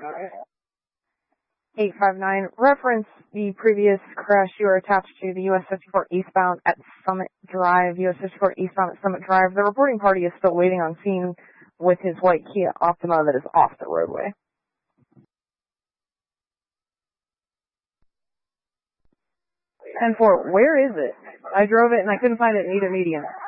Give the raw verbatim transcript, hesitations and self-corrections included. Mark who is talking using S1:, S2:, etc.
S1: eight five nine, reference the previous crash you were attached to, the U S fifty-four eastbound at Summit Drive, U S fifty-four eastbound at Summit Drive. The reporting party is still waiting on scene with his white Kia Optima that is off the roadway. ten four, where is it? I drove it and I couldn't find it in either median.